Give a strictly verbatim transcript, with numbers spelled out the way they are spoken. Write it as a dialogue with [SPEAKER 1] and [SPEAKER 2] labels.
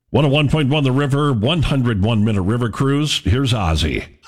[SPEAKER 1] one oh one point one The River, one hundred one minute River Cruise. Here's Ozzy.